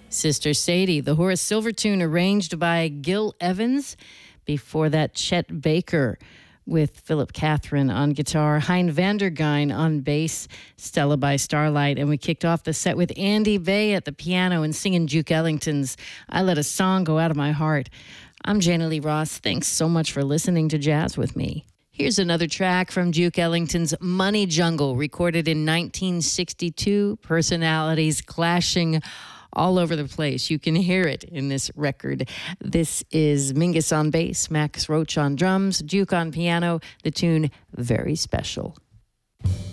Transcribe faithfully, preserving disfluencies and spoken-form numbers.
Sister Sadie, the Horace Silver tune arranged by Gil Evans. Before that, Chet Baker with Philip Catherine on guitar, Hein Vandergein on bass, Stella by Starlight. And we kicked off the set with Andy Bay at the piano and singing Duke Ellington's I Let a Song Go Out of My Heart. I'm Jana Lee Ross. Thanks so much for listening to Jazz with me. Here's another track from Duke Ellington's Money Jungle, recorded in nineteen sixty-two. Personalities clashing all over the place. You can hear it in this record. This is Mingus on bass, Max Roach on drums, Duke on piano, the tune Very Special.